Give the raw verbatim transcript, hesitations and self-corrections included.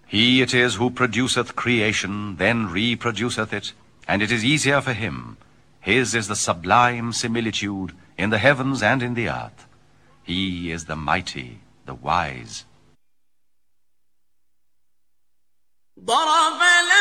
He it is who produceth creation, then reproduceth it, and it is easier for him. His is the sublime similitude in the heavens and in the earth. He is the mighty, the wise. ضرب